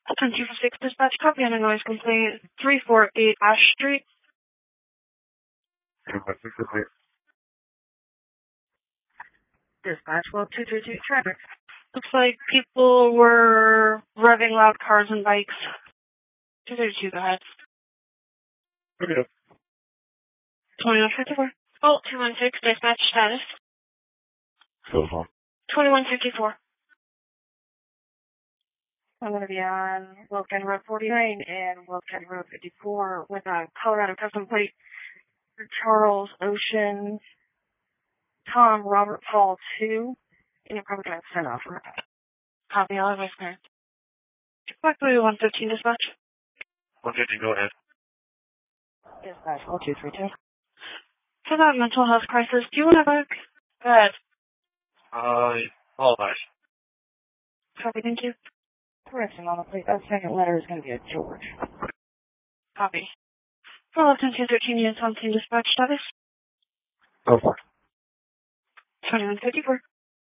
1026 dispatch, copy on a noise complaint, 348 Ash Street. Dispatch, 232 traffic. Looks like people were revving loud cars and bikes. 232, go ahead. Okay. 2154. Oh, 216, dispatch status. So far. 2154. I'm going to be on Will County Road 49 and Will County Road 54 with a Colorado custom plate for Charles Ocean, Tom Robert Paul 2, and you're probably going to send off for copy all of my parents. Exactly 115 dispatch. 150, go ahead. Dispatch 232. For that mental health crisis, do you want to look? Go ahead. All nice. Copy, thank you. Correction on the plate. That second letter is going to be a George. Copy. For left 213 units on scene dispatch status. Go for it. 2154.